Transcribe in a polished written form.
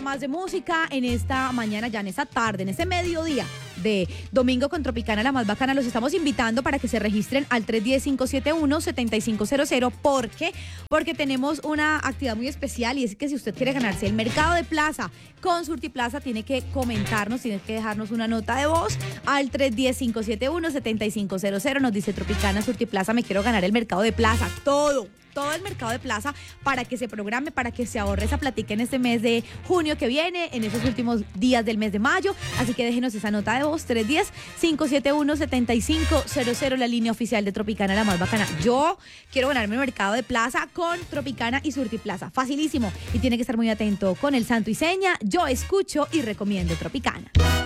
más de música en esta mañana, ya en esta tarde, en este mediodía de Domingo con Tropicana, la más bacana. Los estamos invitando para que se registren al 310-571-7500. ¿Por qué? Porque tenemos una actividad muy especial y es que si usted quiere ganarse el mercado de plaza con Surtiplaza, tiene que comentarnos, tiene que dejarnos una nota de voz al 310-571-7500. Nos dice Tropicana, Surtiplaza, me quiero ganar el mercado de plaza. Todo el mercado de plaza para que se programe, para que se ahorre esa platica en este mes de junio que viene, en esos últimos días del mes de mayo. Así que déjenos esa nota de voz, 310-571-7500, la línea oficial de Tropicana, la más bacana. Yo quiero ganarme el mercado de plaza con Tropicana y Surtiplaza. Facilísimo. Y tiene que estar muy atento con el santo y seña. Yo escucho y recomiendo Tropicana.